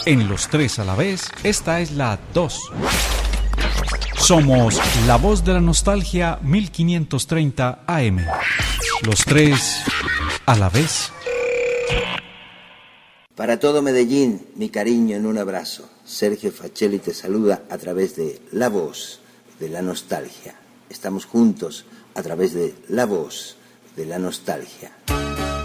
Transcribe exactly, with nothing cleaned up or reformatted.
En los tres a la vez, esta es la dos. Somos la voz de la nostalgia mil quinientos treinta A M. Los tres a la vez. Para todo Medellín, mi cariño en un abrazo. Sergio Facelli te saluda a través de la voz de la nostalgia. Estamos juntos a través de la voz de la nostalgia.